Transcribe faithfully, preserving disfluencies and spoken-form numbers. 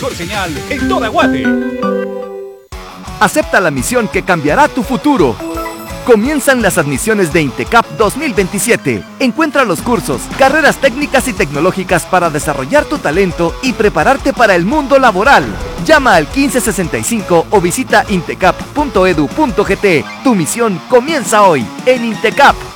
mejor señal en toda Guate. Acepta la misión que cambiará tu futuro. Comienzan las admisiones de INTECAP dos mil veintisiete. Encuentra los cursos, carreras técnicas y tecnológicas para desarrollar tu talento y prepararte para el mundo laboral. Llama al quince sesenta y cinco o visita intecap punto edu punto gt. Tu misión comienza hoy en INTECAP.